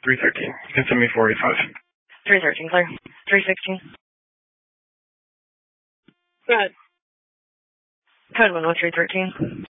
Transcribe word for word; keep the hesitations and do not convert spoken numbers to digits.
three thirteen. You can send me four eighty-five. three thirteen, clear. three sixteen. Go ahead. Code one one three thirteen.